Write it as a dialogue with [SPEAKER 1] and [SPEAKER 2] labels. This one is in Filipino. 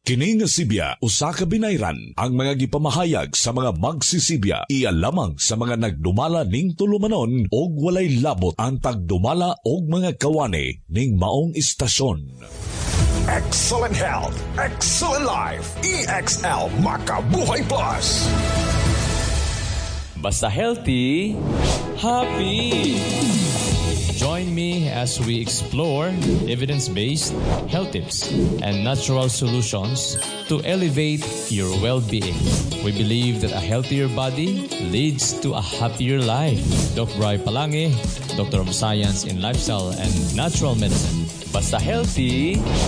[SPEAKER 1] Kini nga sibya usa ka binayran ang mga gipamahayag sa mga magsisibya iya lamang sa mga nagdumala ning tulumanon og walay labot ang pagdumala og mga kawani ning maong istasyon.
[SPEAKER 2] Excellent health, excellent life. EXL Makabuhay Plus.
[SPEAKER 3] Basta healthy, happy. Join me as we explore evidence-based health tips and natural solutions to elevate your well-being. We believe that a healthier body leads to a happier life. Dr. Bri Palangi, Doctor of Science in Lifestyle and Natural Medicine. Basta healthy,